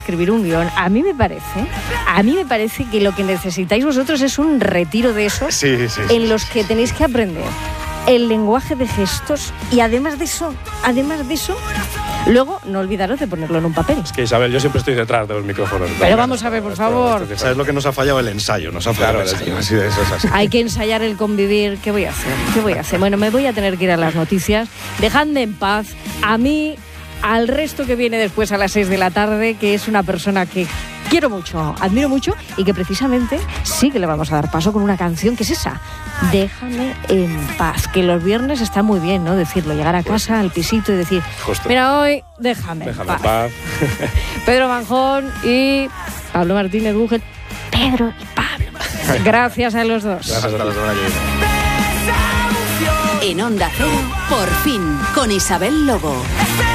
escribir un guión. A mí me parece que lo que necesitáis vosotros es un retiro de esos en los que tenéis que aprender el lenguaje de gestos y además de eso, luego no olvidaros de ponerlo en un papel. Es que Isabel, yo siempre estoy detrás de los micrófonos. Pero vamos a ver, por favor. ¿Sabes lo que nos ha fallado? El ensayo. Nos ha fallado el ensayo. Así de eso es así. Hay que ensayar el convivir. ¿Qué voy a hacer? Bueno, me voy a tener que ir a las noticias. Dejadme en paz a mí, al resto que viene después a las 6 de la tarde, que es una persona que quiero mucho, admiro mucho y que precisamente sí que le vamos a dar paso con una canción que es esa, Déjame en paz, que los viernes está muy bien, ¿no? Decirlo, llegar a casa, al pisito y decir, mira, hoy déjame en paz. Pedro Manjón y Pablo Martínez Búgel. Pedro y Pablo. Gracias a los dos. Gracias a la semana que viene. En Onda Cero, Por fin, con Isabel Lobo.